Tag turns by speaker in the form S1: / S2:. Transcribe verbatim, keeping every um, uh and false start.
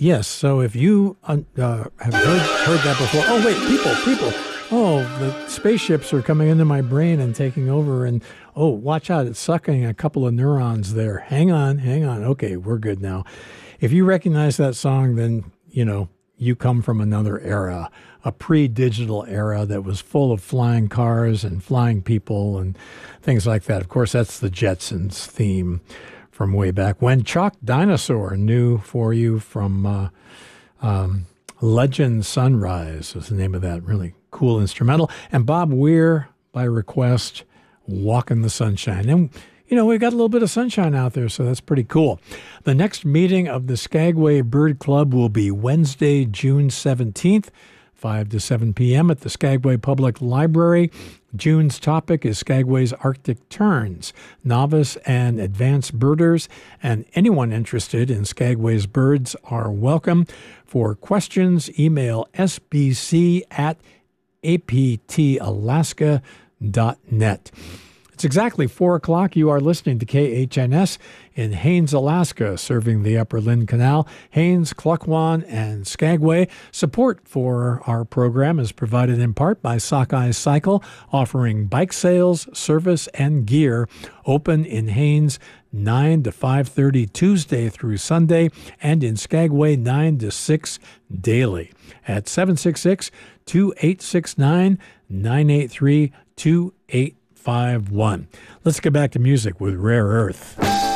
S1: Yes, so if you uh, uh, have heard, heard that before, oh wait, people, people, oh, the spaceships are coming into my brain and taking over, and oh, watch out, it's sucking a couple of neurons there. Hang on, hang on. Okay, we're good now. If you recognize that song, then, you know, you come from another era, a pre-digital era that was full of flying cars and flying people and things like that. Of course, that's the Jetsons theme from way back when. Chalk Dinosaur, new for you from uh, um, Legend Sunrise was the name of that really cool instrumental. And Bob Weir, by request, Walk in the Sunshine. And, you know, we've got a little bit of sunshine out there, so that's pretty cool. The next meeting of the Skagway Bird Club will be Wednesday, June seventeenth, five to seven p.m. at the Skagway Public Library. June's topic is Skagway's Arctic Terns, novice and advanced birders, and anyone interested in Skagway's birds are welcome. For questions, email s b c at a p t alaska dot net. It's exactly four o'clock. You are listening to K H N S in Haines, Alaska, serving the Upper Lynn Canal, Haines, Klukwan, and Skagway. Support for our program is provided in part by Sockeye Cycle, offering bike sales, service, and gear. Open in Haines nine to five thirty Tuesday through Sunday, and in Skagway nine to six daily at seven six six, two eight six nine, nine eight three, two eight five one. Let's get back to music with Rare Earth.